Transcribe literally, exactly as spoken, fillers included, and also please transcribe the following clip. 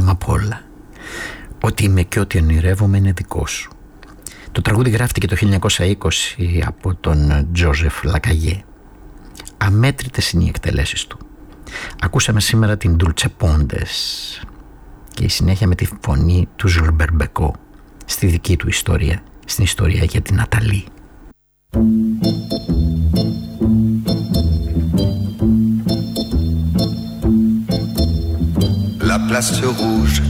φοβάμαι απ' όλα ότι είμαι και ό,τι ονειρεύομαι είναι δικό σου. Το τραγούδι γράφτηκε το χίλια εννιακόσια είκοσι από τον Τζόζεφ Λακαγέ. Αμέτρητες είναι οι εκτελέσεις του. Ακούσαμε σήμερα την Ντούλτσε Πόντες και η συνέχεια με τη φωνή του Ζουλ Μπερμπεκό στη δική του ιστορία, στην ιστορία για την Αταλή. La place rouge